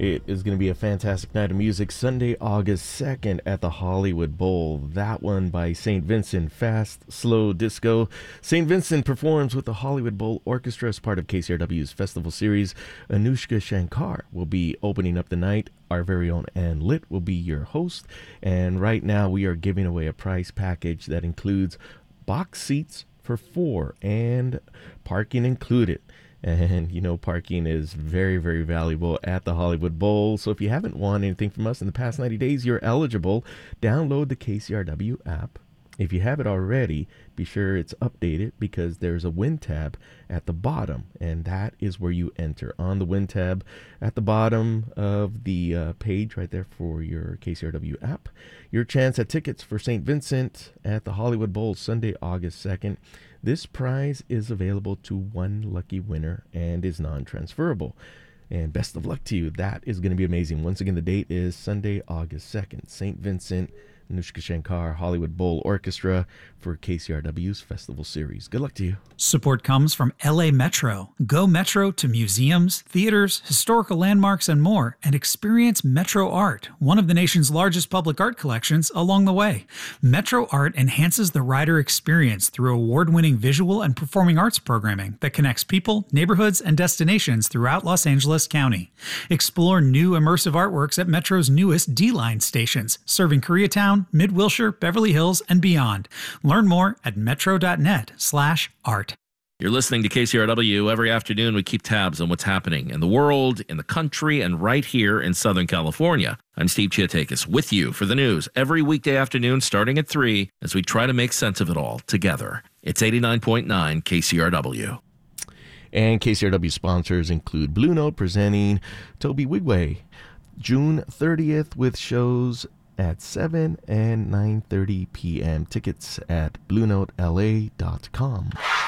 It is going to be a fantastic night of music Sunday, August 2nd at the Hollywood Bowl. That one by St. Vincent, Fast, Slow Disco. St. Vincent performs with the Hollywood Bowl Orchestra as part of KCRW's festival series. Anushka Shankar will be opening up the night. Our very own Ann Litt will be your host. And right now we are giving away a prize package that includes box seats for 4 and parking included. And, you know, parking is very, very valuable at the Hollywood Bowl. So if you haven't won anything from us in the past 90 days, you're eligible. Download the KCRW app. If you have it already, be sure it's updated because there's a win tab at the bottom. And that is where you enter. On the win tab at the bottom of the page right there for your KCRW app. Your chance at tickets for St. Vincent at the Hollywood Bowl Sunday, August 2nd. This prize is available to one lucky winner and is non-transferable. And best of luck to you. That is going to be amazing. Once again, the date is Sunday, August 2nd. St. Vincent, Anushka Shankar, Hollywood Bowl Orchestra for KCRW's festival series. Good luck to you. Support comes from LA Metro. Go Metro to museums, theaters, historical landmarks, and more, and experience Metro Art, one of the nation's largest public art collections, along the way. Metro Art enhances the rider experience through award-winning visual and performing arts programming that connects people, neighborhoods, and destinations throughout Los Angeles County. Explore new immersive artworks at Metro's newest D-Line stations, serving Koreatown, Mid-Wilshire, Beverly Hills, and beyond. Learn more at metro.net/art. You're listening to KCRW. Every afternoon, we keep tabs on what's happening in the world, in the country, and right here in Southern California. I'm Steve Chiatakis with you for the news every weekday afternoon starting at 3 as we try to make sense of it all together. It's 89.9 KCRW. And KCRW sponsors include Blue Note presenting Toby Wigway June 30th with shows at 7 and 9:30 p.m. Tickets at BlueNoteLA.com.